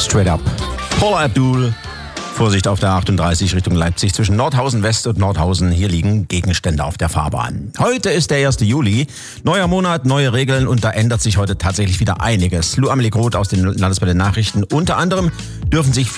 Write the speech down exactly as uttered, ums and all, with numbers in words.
Straight Up. Paula Abdul. Vorsicht auf der achtunddreißig Richtung Leipzig zwischen Nordhausen West und Nordhausen. Hier liegen Gegenstände auf der Fahrbahn. Heute ist der erste Juli. Neuer Monat, neue Regeln und da ändert sich heute tatsächlich wieder einiges. Lou Amelie Groth aus den Landesblatt Nachrichten. Unter anderem dürfen sich